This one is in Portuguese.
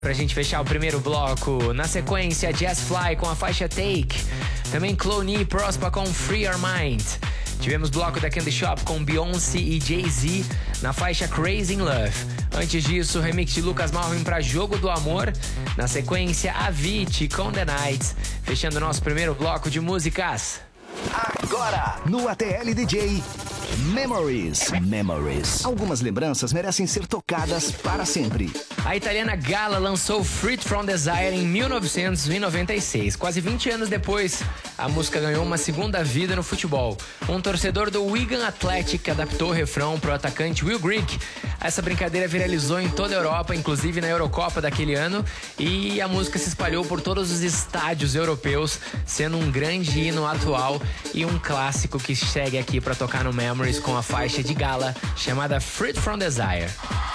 Pra gente fechar o primeiro bloco, na sequência, Jazz Fly com a faixa Take, também Cloney e Prosper com Free Your Mind. Tivemos bloco da Candy Shop com Beyoncé e Jay-Z na faixa Crazy in Love. Antes disso, remix de Lucas Marvin pra Jogo do Amor. Na sequência, Avicii com The Nights, fechando nosso primeiro bloco de músicas. Agora, no ATL DJ, Memories. Algumas lembranças merecem ser tocadas para sempre. A italiana Gala lançou Freed From Desire em 1996. Quase 20 anos depois, a música ganhou uma segunda vida no futebol. Um torcedor do Wigan Athletic adaptou o refrão para o atacante Will Grigg. Essa brincadeira viralizou em toda a Europa, inclusive na Eurocopa daquele ano, e a música se espalhou por todos os estádios europeus, sendo um grande hino atual e um clássico que segue aqui para tocar no Memories com a faixa de Gala chamada Freed From Desire.